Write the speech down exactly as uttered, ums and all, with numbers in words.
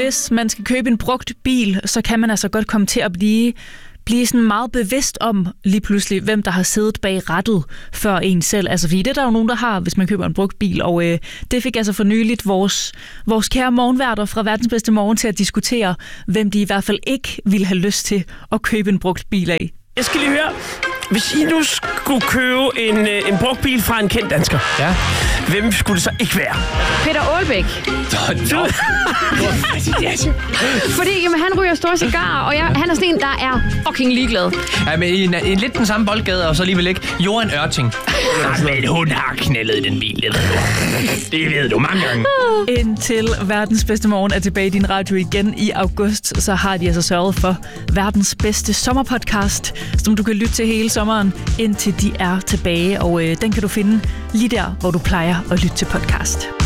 hvis man skal købe en brugt bil, så kan man altså godt komme til at blive, blive sådan meget bevidst om lige pludselig, hvem der har siddet bag rattet før en selv. Altså, fordi det er der jo nogen, der har, hvis man køber en brugt bil. Og øh, det fik altså for nyligt vores, vores kære morgenværter fra Verdens Bedste Morgen til at diskutere, hvem de i hvert fald ikke ville have lyst til at købe en brugt bil af. Jeg skal lige høre, hvis I nu skulle købe en, en brugt bil fra en kendt dansker, ja. Hvem skulle det så ikke være? Peter Aalbæk. Fordi jamen, han ryger store cigarer, og jeg, han er sådan en, der er fucking ligeglad. Ja, men i en, en lidt den samme boldgade, og så alligevel ikke. Johan Ørting. Men hun har knældet den bil, det ved du. Det ved du mange gange. Indtil Verdens Bedste Morgen er tilbage i din radio igen i august, så har de altså sørget for verdens bedste sommerpodcast, som du kan lytte til hele sommeren, indtil de er tilbage. Og øh, den kan du finde lige der, hvor du plejer at lytte til podcast.